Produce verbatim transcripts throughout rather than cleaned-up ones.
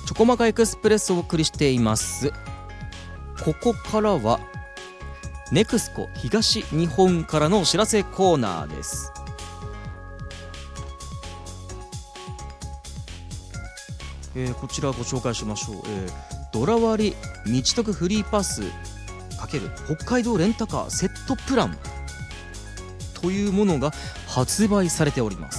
チョコマカエクスプレスをお送りしています。ここからはネクスコ東日本からのお知らせコーナーです。えー、こちらご紹介しましょう。えー、ドラ割道徳フリーパス×北海道レンタカーセットプランというものが発売されております。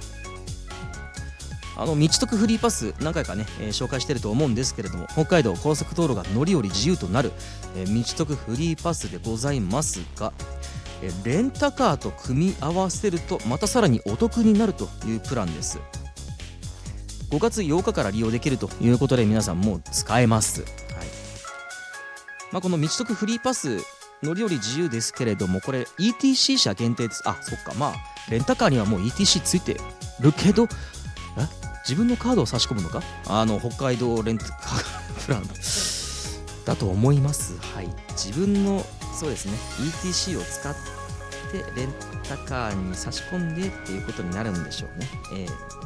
あの道徳フリーパス何回かね、えー、紹介していると思うんですけれども、北海道高速道路が乗り降り自由となる、えー、道徳フリーパスでございますが、えー、レンタカーと組み合わせるとまたさらにお得になるというプランです。ごがつようかから利用できるということで皆さんもう使えます。はい、まあ、この道徳フリーパス乗り降り自由ですけれども、これ イーティーシー 車限定です。あ、そっか、まあレンタカーにはもう イーティーシー ついてるけど、え自分のカードを差し込むのか、あの北海道レンタカープランだと思います。はい、自分のそうですね イーティーシー を使ってレンタカーに差し込んでっていうことになるんでしょうね。え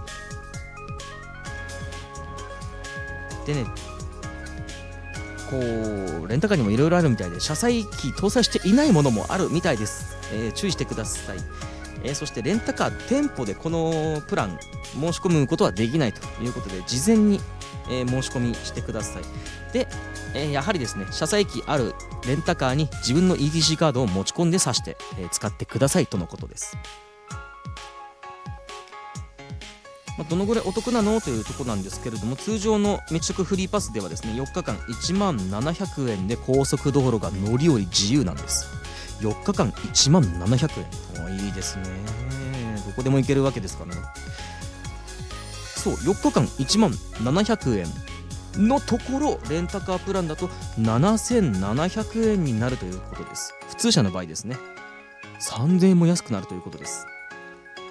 ー、でね、こうレンタカーにもいろいろあるみたいで、車載機搭載していないものもあるみたいです。えー、注意してください。えー、そしてレンタカー店舗でこのプラン申し込むことはできないということで、事前に、えー、申し込みしてください。で、えー、やはりですね、車載機あるレンタカーに自分の イーティーシー カードを持ち込んで挿して、えー、使ってくださいとのことです。まあ、どのぐらいお得なのというところなんですけれども、通常の道徳フリーパスではですね、よっかかんいちまんななひゃくえんで高速道路が乗り降り自由なんです。よっかかんいちまんななひゃくえん、おいいですね。どこでも行けるわけですからね。そう、よっかかんいちまんななひゃくえんのところ、レンタカープランだとななせんななひゃくえんになるということです。普通車の場合ですね、さんぜんえんも安くなるということです。